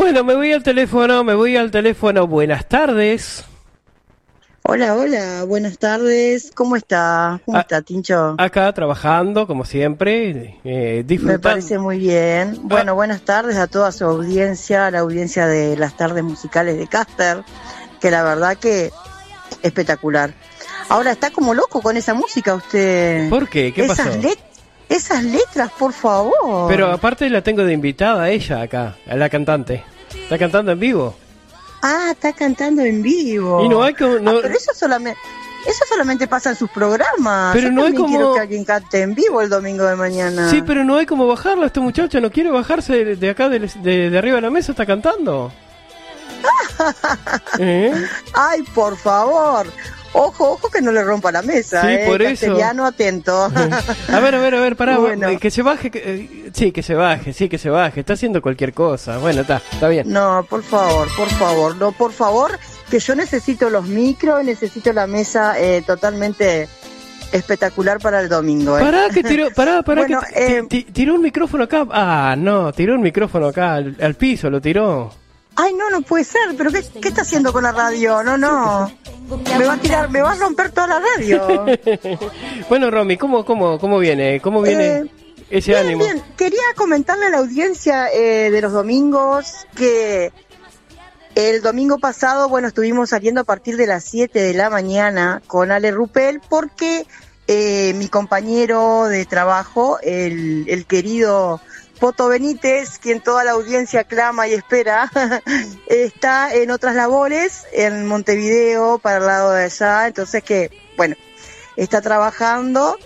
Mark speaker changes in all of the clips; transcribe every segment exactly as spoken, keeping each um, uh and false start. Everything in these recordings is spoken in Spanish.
Speaker 1: Bueno, me voy al teléfono, me voy al teléfono. Buenas tardes.
Speaker 2: Hola, hola, buenas tardes. ¿Cómo está? ¿Cómo
Speaker 1: Ah,
Speaker 2: está, Tincho?
Speaker 1: Acá trabajando, como siempre, eh, disfrutando.
Speaker 2: Me parece muy bien. Bueno,
Speaker 1: Ah.
Speaker 2: buenas tardes a toda su audiencia, a la audiencia de las tardes musicales de Caster, que la verdad que espectacular. Ahora está como loco con esa música usted.
Speaker 1: ¿Por qué? ¿Qué
Speaker 2: esas
Speaker 1: pasó?
Speaker 2: let- esas letras, por favor.
Speaker 1: Pero aparte la tengo de invitada a ella acá, a la cantante. Está cantando en vivo.
Speaker 2: Ah, está cantando en vivo.
Speaker 1: Y no hay como... No,
Speaker 2: Ah, pero eso solamente... Eso solamente pasa en sus programas.
Speaker 1: Pero
Speaker 2: Yo
Speaker 1: no hay
Speaker 2: también
Speaker 1: como-
Speaker 2: quiero que alguien cante en vivo el domingo de mañana.
Speaker 1: Sí, pero no hay como bajarlo. Este muchacho no quiere bajarse de, de acá, de, de, de arriba de la mesa, está cantando. ¿Eh?
Speaker 2: Ay, por favor. Ojo, ojo que no le rompa la mesa.
Speaker 1: Sí,
Speaker 2: eh.
Speaker 1: por eso.
Speaker 2: Castellano, atento.
Speaker 1: A ver, a ver, a ver, pará.
Speaker 2: Bueno.
Speaker 1: eh, Que se baje. Que, eh, sí, que se baje, sí, que se baje. Está haciendo cualquier cosa. Bueno, está, está bien.
Speaker 2: No, por favor, por favor. No, por favor, que yo necesito los micros, necesito la mesa eh, totalmente espectacular para el domingo. Eh.
Speaker 1: Pará, que tiró, pará, pará,
Speaker 2: Bueno,
Speaker 1: que ti-
Speaker 2: eh,
Speaker 1: ti- tiró un micrófono acá. Ah, no, tiró un micrófono acá al, al piso, lo tiró.
Speaker 2: Ay, no, no puede ser. ¿Pero qué, qué está haciendo con la radio? No, no. Me va a tirar, me va a romper toda la radio.
Speaker 1: Bueno, Romy, ¿cómo, cómo, cómo viene? ¿Cómo viene
Speaker 2: Eh,
Speaker 1: ese
Speaker 2: Bien,
Speaker 1: ánimo?
Speaker 2: bien. Quería comentarle a la audiencia eh, de los domingos que el domingo pasado, bueno, estuvimos saliendo a partir de las siete de la mañana con Ale Rupel porque eh, mi compañero de trabajo, el, el querido Poto Benítez, quien toda la audiencia clama y espera, está en otras labores en Montevideo, para el lado de allá, entonces que, bueno, está trabajando.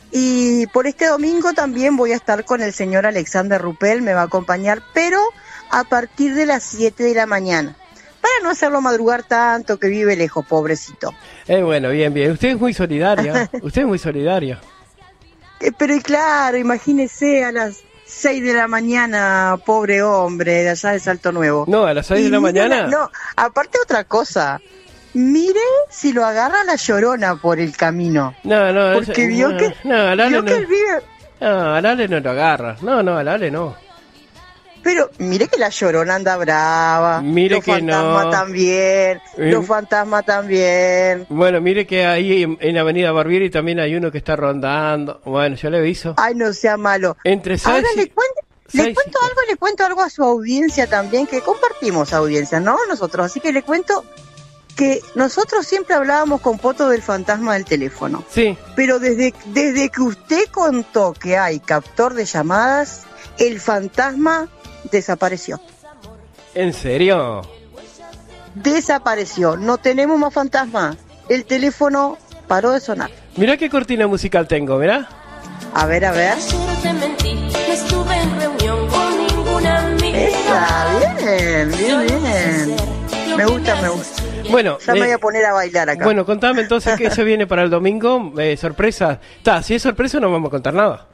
Speaker 2: Y por este domingo también voy a estar con el señor Alexander Rupel, me va a acompañar, pero a partir de las siete de la mañana, para no hacerlo madrugar tanto, que vive lejos, pobrecito.
Speaker 1: Eh, bueno, bien, bien. Usted es muy solidaria. Usted es muy solidaria.
Speaker 2: Eh, pero y claro, imagínese a las seis de la mañana, pobre hombre, de allá de Salto Nuevo.
Speaker 1: No, a las seis
Speaker 2: Y
Speaker 1: de la
Speaker 2: mire
Speaker 1: mañana.
Speaker 2: No, aparte otra cosa, mire si lo agarra la Llorona por el camino.
Speaker 1: No, no,
Speaker 2: Porque
Speaker 1: ese-
Speaker 2: vio
Speaker 1: no,
Speaker 2: que,
Speaker 1: no, al Ale
Speaker 2: vio
Speaker 1: no,
Speaker 2: que él vive...
Speaker 1: no, al Ale no lo agarra. No, no, al Ale no.
Speaker 2: Pero mire que la Llorona anda brava,
Speaker 1: Mire
Speaker 2: los
Speaker 1: que
Speaker 2: fantasmas
Speaker 1: no.
Speaker 2: también,
Speaker 1: Eh.
Speaker 2: los fantasmas también.
Speaker 1: Bueno, mire que ahí en, en Avenida Barbieri también hay uno que está rondando. Bueno, yo le aviso.
Speaker 2: Ay, no sea malo.
Speaker 1: Entre seis
Speaker 2: Ahora
Speaker 1: y-
Speaker 2: le cuento, le
Speaker 1: seis y-
Speaker 2: cuento algo, le cuento algo a su audiencia también, que compartimos audiencia, ¿no? Nosotros, así que le cuento que nosotros siempre hablábamos con Poto del fantasma del teléfono.
Speaker 1: Sí.
Speaker 2: Pero desde, desde que usted contó que hay captor de llamadas, el fantasma desapareció.
Speaker 1: ¿En serio?
Speaker 2: Desapareció. No tenemos más fantasma. El teléfono paró de sonar.
Speaker 1: Mirá qué cortina musical tengo, mirá.
Speaker 2: A ver, a ver.
Speaker 3: Ayer te mentí, no estuve en reunión con ninguna amiga.
Speaker 2: Esa, bien, bien, bien. Me gusta, me gusta.
Speaker 1: Bueno,
Speaker 2: Ya me
Speaker 1: eh,
Speaker 2: voy a poner a bailar acá.
Speaker 1: bueno, contame entonces qué se viene para el domingo. Eh, sorpresa. Está, si es sorpresa no vamos a contar nada.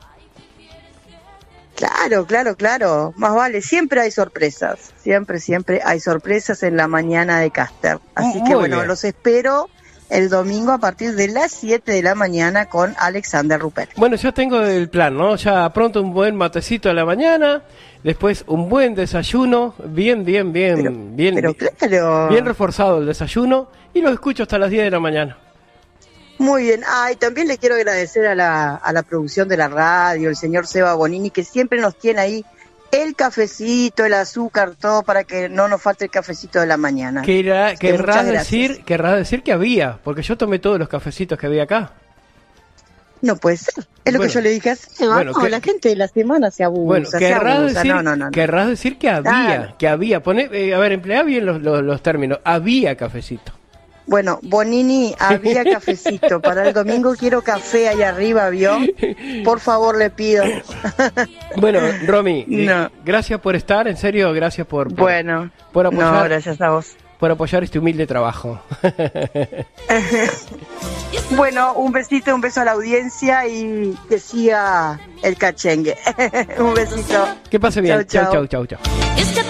Speaker 2: Claro, claro, claro. Más vale, siempre hay sorpresas. Siempre, siempre hay sorpresas en la mañana de Caster. Así
Speaker 1: Muy
Speaker 2: que bueno,
Speaker 1: bien.
Speaker 2: los espero el domingo a partir de las siete de la mañana con Alexander Rupert.
Speaker 1: Bueno, ya tengo el plan, ¿no? Ya pronto un buen matecito a la mañana, después un buen desayuno, bien, bien, bien,
Speaker 2: Pero,
Speaker 1: bien,
Speaker 2: pero
Speaker 1: bien,
Speaker 2: claro.
Speaker 1: bien reforzado el desayuno y lo escucho hasta las diez de la mañana.
Speaker 2: Muy bien. Ay, también le quiero agradecer a la, a la producción de la radio, el señor Seba Bonini, que siempre nos tiene ahí el cafecito, el azúcar, todo para que no nos falte el cafecito de la mañana.
Speaker 1: Querrá,
Speaker 2: Así que
Speaker 1: querrás
Speaker 2: muchas gracias.
Speaker 1: decir, querrás decir que había, porque yo tomé todos los cafecitos que había acá.
Speaker 2: No puede ser. Es lo
Speaker 1: Bueno,
Speaker 2: que yo le dije a Seba.
Speaker 1: bueno,
Speaker 2: no,
Speaker 1: que-
Speaker 2: la gente de la semana se abusa,
Speaker 1: Bueno,
Speaker 2: se
Speaker 1: querrás
Speaker 2: abusa.
Speaker 1: decir,
Speaker 2: No, no, no, no.
Speaker 1: querrás decir que había,
Speaker 2: Claro.
Speaker 1: que había. Poné, eh, a ver, emplea bien los, los, los términos. Había cafecito.
Speaker 2: Bueno, Bonini, había cafecito. Para el domingo quiero café ahí arriba, ¿vio? Por favor, le pido.
Speaker 1: Bueno, Romy, eh,
Speaker 2: No.
Speaker 1: gracias por estar, en serio, gracias por, por,
Speaker 2: Bueno,
Speaker 1: por apoyar,
Speaker 2: no, gracias a vos.
Speaker 1: por apoyar este humilde trabajo.
Speaker 2: Bueno, un besito, un beso a la audiencia y que siga el cachengue. Un besito.
Speaker 1: Que pase bien.
Speaker 2: Chau,
Speaker 1: Chau, chau,
Speaker 2: chau.
Speaker 1: chau, chau.
Speaker 3: Es que